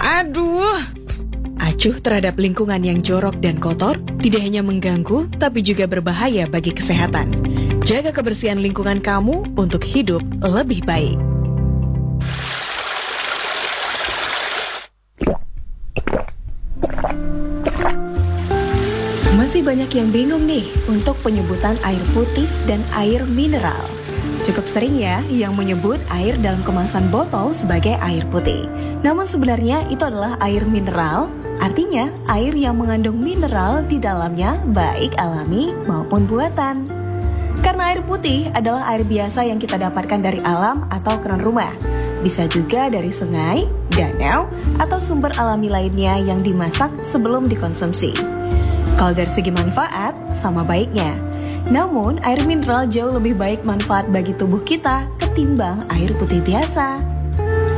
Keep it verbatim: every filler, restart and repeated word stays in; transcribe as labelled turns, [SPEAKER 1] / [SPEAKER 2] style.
[SPEAKER 1] Aduh.
[SPEAKER 2] Acuh terhadap lingkungan yang jorok dan kotor tidak hanya mengganggu, tapi juga berbahaya bagi kesehatan. Jaga kebersihan lingkungan kamu untuk hidup lebih baik. Masih banyak yang bingung nih untuk penyebutan air putih dan air mineral. Cukup sering ya yang menyebut air dalam kemasan botol sebagai air putih. Namun sebenarnya itu adalah air mineral, artinya air yang mengandung mineral di dalamnya baik alami maupun buatan. Karena air putih adalah air biasa yang kita dapatkan dari alam atau keran rumah. Bisa juga dari sungai, danau, atau sumber alami lainnya yang dimasak sebelum dikonsumsi. Kalau dari segi manfaat, sama baiknya. Namun, air mineral jauh lebih baik manfaat bagi tubuh kita ketimbang air putih biasa.